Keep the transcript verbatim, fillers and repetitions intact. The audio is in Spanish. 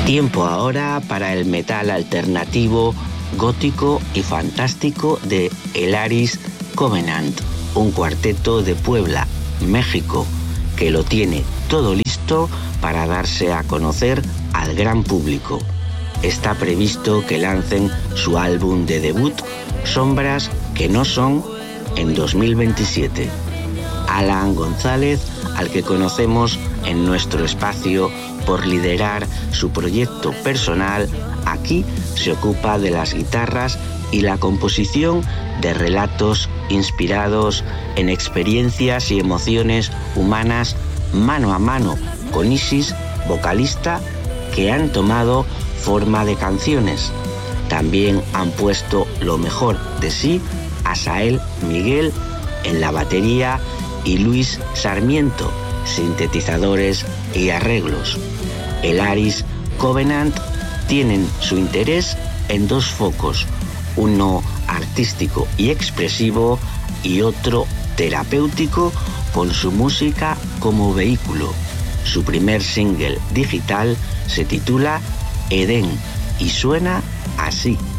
Tiempo ahora para el metal alternativo, gótico y fantástico de Elaris Covenant, un cuarteto de Puebla, México, que lo tiene todo listo para darse a conocer al gran público. Está previsto que lancen su álbum de debut, Sombras que no son, en dos mil veintisiete. Alan González, al que conocemos en nuestro espacio por liderar su proyecto personal, aquí se ocupa de las guitarras y la composición de relatos inspirados en experiencias y emociones humanas mano a mano con Isis, vocalista, que han tomado forma de canciones. También han puesto lo mejor de sí Asael Miguel en la batería y Luis Sarmiento, sintetizadores y arreglos. Elaris Covenant tienen su interés en dos focos, uno artístico y expresivo y otro terapéutico con su música como vehículo. Su primer single digital se titula Edén y suena así.